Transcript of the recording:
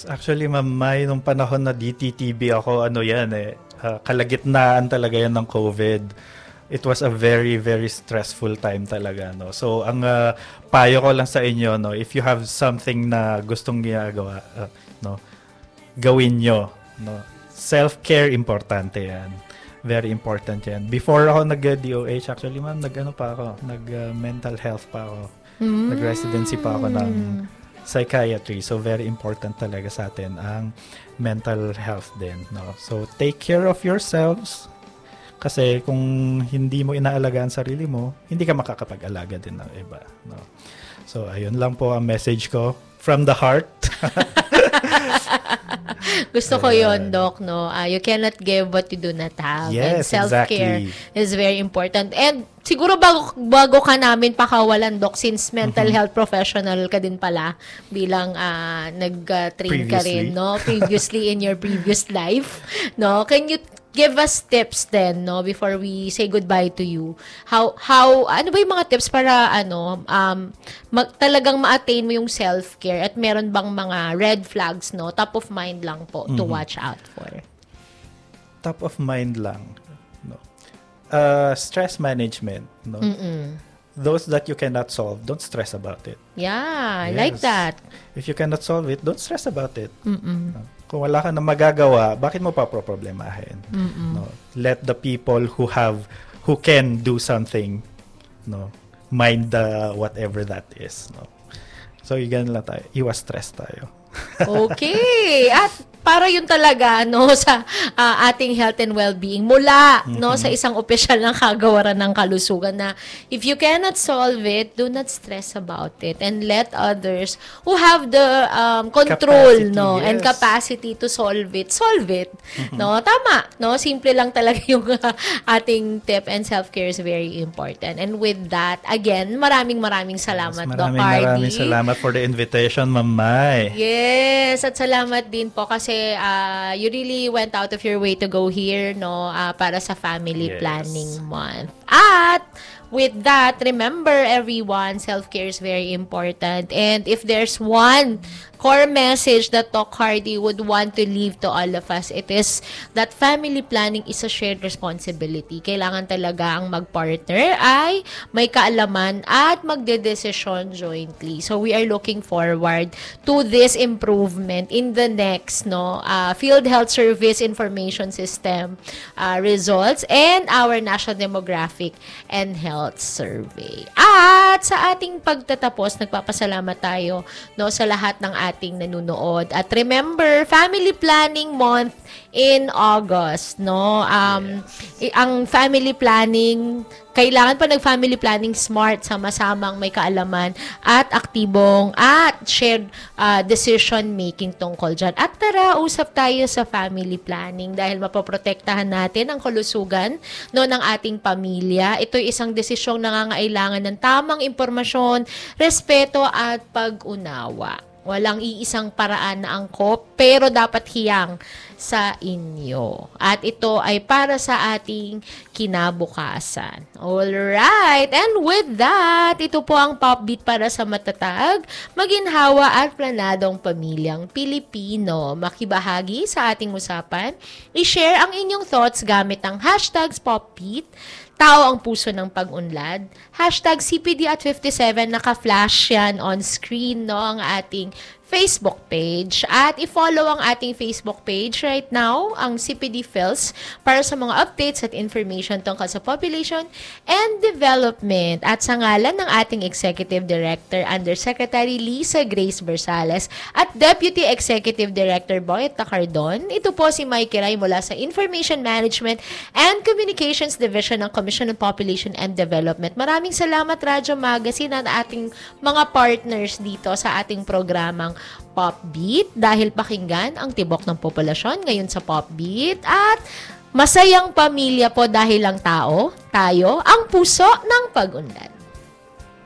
Yes. Actually, Mamay, nung panahon na DTTB ako, kalagitnaan talaga yan ng COVID. It was a very, very stressful time talaga, no? So, ang payo ko lang sa inyo, no, if you have something na gustong ginagawa, gawin nyo, no? Self-care, importante yan. Very important yan. Before ako nag-DOH, actually, ma'am, nag-mental health pa ako. Nag-residency pa ako ng psychiatry. So, very important talaga sa atin ang mental health din, no? So, take care of yourselves. Kasi kung hindi mo inaalagaan sarili mo, hindi ka makakapag-alaga din ng iba, no? So, ayun lang po ang message ko from the heart. Gusto ko yon, Doc, no? You cannot give what you do not have. Yes, and self-care exactly. is very important. And siguro bago ka namin pakawalan, Doc, since mental health professional ka din pala bilang nag-train ka rin, no? Previously in your previous life, no? Can you give us tips then, no, before we say goodbye to you? How ano ba yung mga tips para talagang ma-attain mo yung self-care, at meron bang mga red flags, no, top of mind lang po to watch out for? Top of mind lang, no. Stress management, no. Those that you cannot solve, don't stress about it. Yeah, I like that. If you cannot solve it, don't stress about it. No? Kung wala ka na magagawa, bakit mo pa problemahin? No? Let the people who can do something, no, mind whatever that is, no. So, ganun lang tayo. Iwas stress tayo. Okay. At para yun talaga, no, sa ating health and well-being mula, no, sa isang opisyal ng kagawaran ng kalusugan na if you cannot solve it, do not stress about it, and let others who have the control, capacity, no, yes, and capacity to solve it, no. Tama, no, simple lang talaga yung ating tip, and self-care is very important. And with that, again, maraming salamat, Doc Hardy. Maraming salamat for the invitation, Mamay. Yes, at salamat din po kasi you really went out of your way to go here, no, para sa Family Planning Month. At with that, remember everyone, self-care is very important. And if there's one core message that Doc Hardy would want to leave to all of us, it is that family planning is a shared responsibility. Kailangan talaga ang mag-partner ay may kaalaman at magdedesisyon jointly. So we are looking forward to this improvement in the next, no, Field Health Service Information System results and our National Demographic and Health Survey. At sa ating pagtatapos, nagpapasalamat tayo, no, sa lahat ng ating nanunood. At remember, Family Planning Month in August, no? Ang family planning, kailangan pa nag-family planning smart, sama-samang may kaalaman at aktibong at shared decision-making tungkol dyan. At tara, usap tayo sa family planning dahil mapoprotektahan natin ang kalusugan, no, ng ating pamilya. Ito'y isang desisyong nangangailangan ng tamang impormasyon, respeto at pag-unawa. Walang iisang paraan na angkop, pero dapat hiyang sa inyo. At ito ay para sa ating kinabukasan. Alright, and with that, ito po ang Pop Beat para sa matatag, maginhawa at planadong pamilyang Pilipino. Makibahagi sa ating usapan, i-share ang inyong thoughts gamit ang hashtags PopBeat, Tao ang Puso ng Pag-unlad, hashtag CPD at 57, naka-flash yan on screen, no, ang ating Facebook page. At i-follow ang ating Facebook page right now, ang CPD Phils, para sa mga updates at information tungkol sa population and development. At sa ngalan ng ating Executive Director, Undersecretary Lisa Grace Bersales, at Deputy Executive Director Boyet Tacardon, ito po si Mike Ray mula sa Information Management and Communications Division ng Commission on Population and Development. Maraming salamat, Radyo Magazine, at ating mga partners dito sa ating programang Pop Beat, dahil pakinggan ang tibok ng populasyon ngayon sa Pop Beat. At masayang pamilya po dahil ang tayo ang puso ng pag-unlad.